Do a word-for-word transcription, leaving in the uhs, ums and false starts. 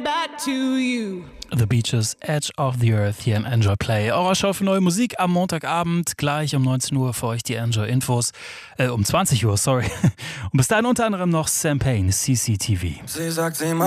back to you. The Beaches, Edge of the Earth hier im Enjoy Play. Eurer Show für neue Musik am Montagabend, gleich um neunzehn Uhr für euch die Enjoy Infos. Äh, um zwanzig Uhr, sorry. Und bis dahin unter anderem noch Sam Payne, C C T V. Sie sagt, sie macht